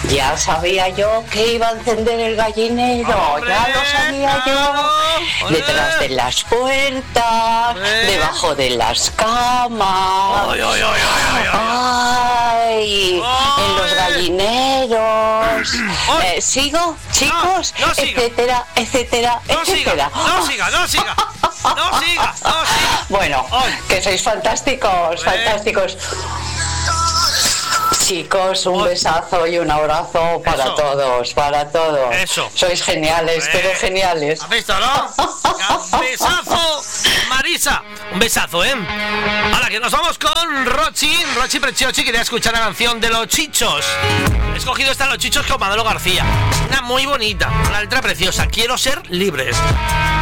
Ya sabía yo que iba a encender el gallinero. ¡Hombre, Ya lo sabía claro! yo. Detrás de las puertas, debajo de las camas. ¡Ay, ay, ay, ay, ay! ¡Ay! En los gallineros. ¿Sigo, chicos? No siga. Etcétera, etcétera, No etcétera. siga. No siga. Bueno, Ay. que sois fantásticos, fantásticos. Chicos, un besazo y un abrazo para Eso. todos, para todos. Eso. Sois geniales, todos geniales. ¿Has visto, no? Un besazo, Marisa. Un besazo, ¿eh? Ahora que nos vamos con Rochi Preciochi. Quería escuchar la canción de Los Chichos. He escogido esta Los Chichos con Manolo García. Una muy bonita, una letra preciosa. Quiero ser libres.